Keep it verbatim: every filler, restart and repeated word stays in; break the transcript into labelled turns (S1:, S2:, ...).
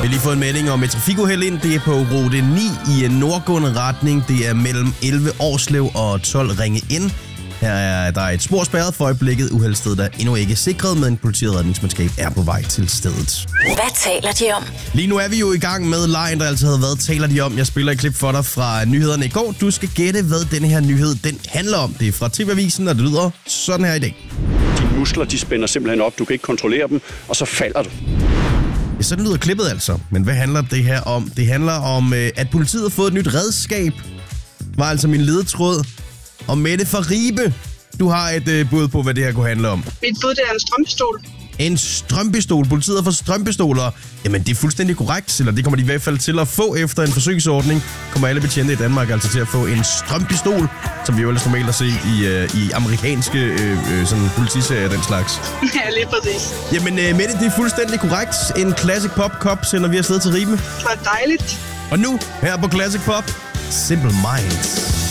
S1: har lige fået en melding om et trafikuheld ind. Det er på rute ni i en nordgående retning. Det er mellem elleve Årslev og tolv Ringe ind. Her er der et spor spærret for øjeblikket. Uheldsstedet er endnu ikke sikret, men politi og redningsmandskab er på vej til stedet.
S2: Hvad taler de om?
S1: Lige nu er vi jo i gang med lejen, der altid havde været. Taler de om? Jeg spiller et klip for dig fra nyhederne i går. Du skal gætte, hvad denne her nyhed den handler om. Det er fra T V-avisen, og det lyder sådan her i dag.
S3: Dine muskler, de spænder simpelthen op. Du kan ikke kontrollere dem, og så falder du.
S1: Ja, sådan lyder klippet altså. Men hvad handler det her om? Det handler om, at politiet har fået et nyt redskab. Var altså min ledetråd. Og Mette fra Ribe, du har et øh, bud på, hvad det her kunne handle om.
S4: Mit bud, det er en strømpistol.
S1: En strømpistol. Politiet har fået strømpistoler. Jamen, det er fuldstændig korrekt, eller det kommer de i hvert fald til at få efter en forsøgsordning. Kommer alle betjente i Danmark altså til at få en strømpistol, som vi jo ellers normalt at se i, øh, i amerikanske øh, øh, sådan politiserier den slags.
S4: Ja, lige præcis.
S1: Jamen, øh, Mette, det er fuldstændig korrekt. En Classic Pop Cup sender vi afsted til Ribe.
S4: Det var dejligt.
S1: Og nu, her på Classic Pop, Simple Minds.